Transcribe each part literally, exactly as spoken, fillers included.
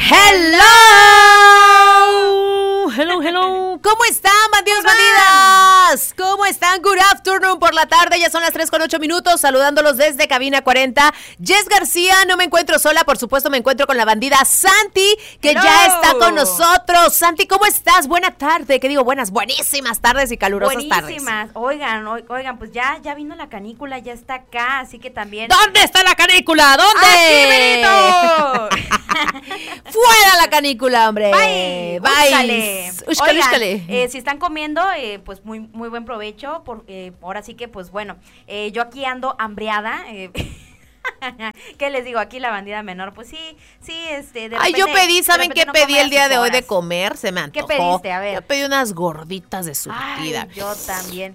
Hello, hello, hello. ¿Cómo están, bandidos, bandidas? ¿Cómo están? Good afternoon por la tarde. Ya son las tres con ocho minutos. Saludándolos desde Cabina cuarenta. Jess García, no me encuentro sola. Por supuesto, me encuentro con la bandida Santi, que hello. Ya está con nosotros. Santi, ¿cómo estás? Buena tarde. ¿Qué digo? Buenas, buenísimas tardes y calurosas buenísimas. tardes. Buenísimas. Oigan, oigan, pues ya, ya vino la canícula, ya está acá. Así que también. ¿Dónde está la canícula? ¿Dónde? ¡Aquí, Benito! ¡Fuera la canícula, hombre! ¡Bye! ¡Bye! Úscale, úscale. Eh, si están comiendo, eh, pues muy muy buen provecho. Por, eh, ahora sí que, pues bueno, eh, yo aquí ando hambreada. Eh, ¿Qué les digo? Aquí la bandida menor, pues sí, sí, este, de Ay, repente, yo pedí, ¿saben qué no pedí el día de hoy horas. de comer? Se me antojó. ¿Qué pediste? A ver. Yo pedí unas gorditas de surtida. Ay, yo también.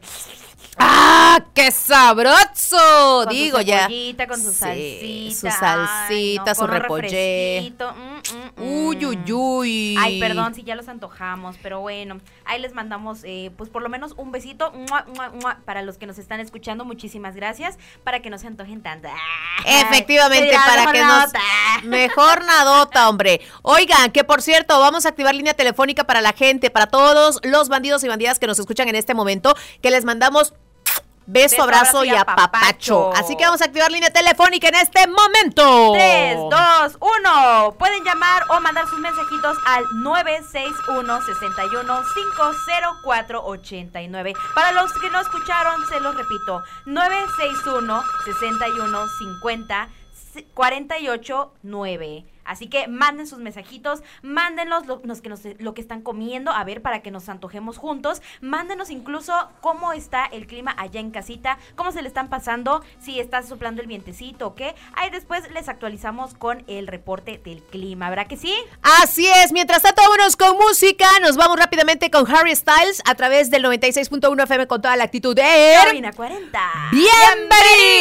¡Ah, qué sabroso! Con Digo su ya. Cebollita, con su salsita. Sí, su salsita, ay, no, su repollé. Mm, mm, mm. Uy, uy, uy. Ay, perdón si ya los antojamos, pero bueno, ahí les mandamos, eh, pues por lo menos un besito mua, mua, mua, para los que nos están escuchando. Muchísimas gracias, para que no se antojen tanto. Efectivamente, para que nos... Mejor nadota, hombre. Oigan, que por cierto, vamos a activar línea telefónica para la gente, para todos los bandidos y bandidas que nos escuchan en este momento, que les mandamos... Beso, Beso, abrazo, abrazo y apapacho. Apapacho. Así que vamos a activar línea telefónica en este momento. tres, dos, uno. Pueden llamar o mandar sus mensajitos al nueve seis uno, seis uno, cinco cero cuatro, ocho nueve. Para los que no escucharon, se los repito. nueve seis uno, seis uno, cinco cero, cuatro ocho nueve. Así que manden sus mensajitos, mándenos lo, los que nos, lo que están comiendo, a ver, para que nos antojemos juntos. Mándenos incluso cómo está el clima allá en casita, cómo se le están pasando, si está soplando el vientecito o qué. Ahí después les actualizamos con el reporte del clima, ¿verdad que sí? Así es, mientras tanto vámonos con música, nos vamos rápidamente con Harry Styles a través del noventa y seis punto uno F M con toda la actitud de... Cabina cuarenta. ¡Bienvenidos!